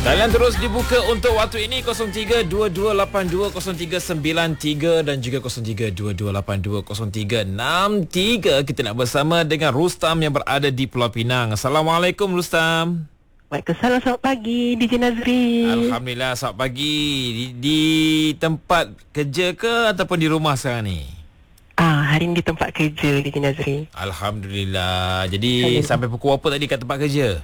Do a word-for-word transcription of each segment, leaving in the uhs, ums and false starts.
Talian terus dibuka untuk waktu ini kosong tiga dua dua lapan dua kosong tiga sembilan tiga dan juga kosong tiga dua dua lapan dua kosong tiga enam tiga. Kita nak bersama dengan Rustam yang berada di Pulau Pinang. Assalamualaikum Rustam. Waalaikumsalam, selamat pagi D J Nazri. Alhamdulillah, selamat pagi. Di, di tempat kerja ke ataupun di rumah sekarang ni? Ah, hari ni di tempat kerja D J Nazri. Alhamdulillah. Jadi sampai pukul apa tadi kat tempat kerja?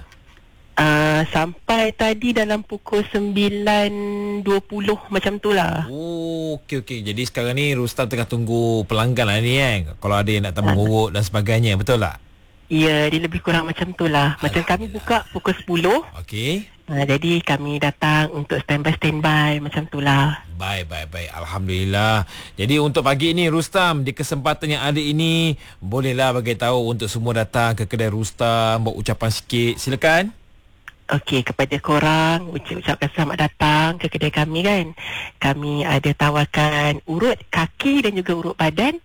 Uh, sampai tadi dalam pukul sembilan dua puluh macam tu lah. Oh, okey okey. Jadi sekarang ni Rustam tengah tunggu pelanggan lah ni kan. Kalau ada yang nak tambah urut dan sebagainya, betul tak? Ya, dia lebih kurang macam tu lah. Macam kami buka pukul sepuluh. Okey. Uh, jadi kami datang untuk standby-standby macam tu lah. Baik, baik, baik. Alhamdulillah. Jadi untuk pagi ini Rustam, di kesempatan yang ada ini, bolehlah bagi tahu untuk semua datang ke kedai Rustam, buat ucapan sikit. Silakan. Okey, kepada korang ucap, ucapkan selamat datang ke kedai kami kan. Kami ada tawarkan urut kaki dan juga urut badan.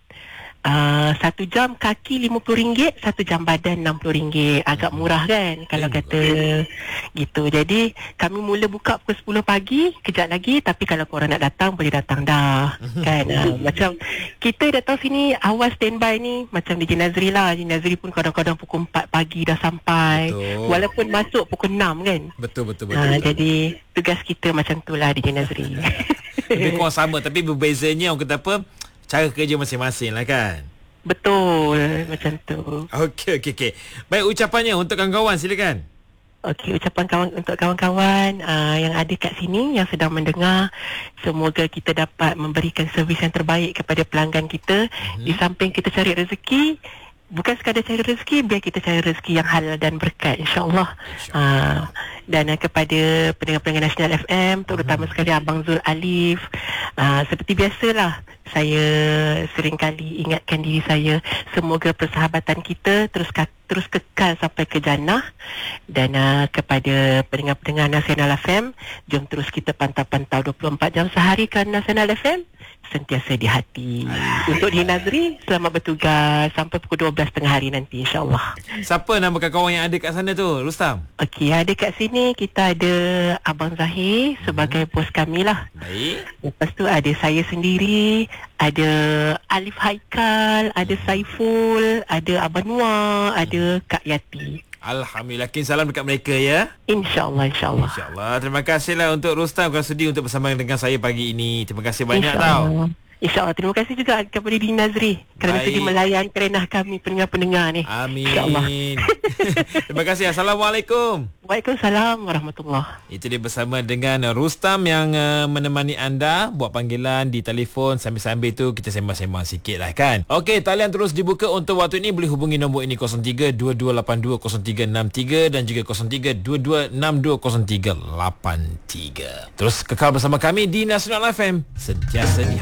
Uh, satu jam kaki lima puluh ringgit, satu jam badan enam puluh ringgit. Agak murah kan kalau kata gitu. Jadi kami mula buka pukul sepuluh pagi, kejap lagi. Tapi kalau korang nak datang, boleh datang dah kan. uh, Macam kita datang sini awal standby ni, macam D J Nazri lah. D J Nazri pun kadang-kadang pukul empat pagi dah sampai. Betul. Walaupun masuk pukul enam kan. Betul, betul, betul, uh, betul. Jadi tugas kita macam tu lah D J Nazri. Lebih kurang sama, tapi berbezanya orang kata apa, cara kerja masing-masing lah kan. Betul, macam tu. Okey, okey, okey. Baik, ucapannya untuk kawan-kawan, silakan. Okey, ucapan kawan untuk kawan-kawan uh, yang ada kat sini, yang sedang mendengar. Semoga kita dapat memberikan servis yang terbaik kepada pelanggan kita. Mm-hmm. Di samping kita cari rezeki, bukan sekadar cari rezeki, biar kita cari rezeki yang halal dan berkat, insyaAllah. Insya uh, dan uh, kepada pendengar-pendengar Nasional F M, terutama hmm. sekali Abang Zul Alif, uh, seperti biasalah, saya seringkali ingatkan diri saya, semoga persahabatan kita terus terus kekal sampai ke jannah. Dan uh, kepada pendengar-pendengar Nasional F M, jom terus kita pantau-pantau dua puluh empat jam sehari kan Nasional F M, sentiasa di hati. Untuk di Nazri, selamat bertugas sampai pukul dua belas tengah hari nanti, insyaAllah. Siapa nama kawan yang ada kat sana tu, Rustam? Okey, ada kat sini kita ada Abang Zahir sebagai hmm. bos kami lah. Baik. Lepas tu ada saya sendiri, ada Alif Haikal, ada Saiful, ada Abang Noah, ada Kak Yati. Alhamdulillah. Kin salam dekat mereka ya. InsyaAllah, insyaAllah. InsyaAllah. Terima kasihlah untuk Rustam kerana sudi untuk bersama dengan saya pagi ini. Terima kasih banyak tau. InsyaAllah. Terima kasih juga kepada D Nazri kerana sudi melayan kerenah kami pendengar-pendengar ni. Amin. InsyaAllah. Terima kasih. Assalamualaikum. Waalaikumsalam warahmatullahi. Itu dia bersama dengan Rustam yang uh, menemani anda buat panggilan di telefon. Sambil-sambil tu kita sembang-sembang sikit lah kan. Okey, talian terus dibuka untuk waktu ini. Boleh hubungi nombor ini kosong tiga dua dua lapan dua kosong tiga enam tiga dan juga kosong tiga dua dua enam dua kosong tiga lapan tiga. Terus kekal bersama kami di Nasional F M. Sentiasa di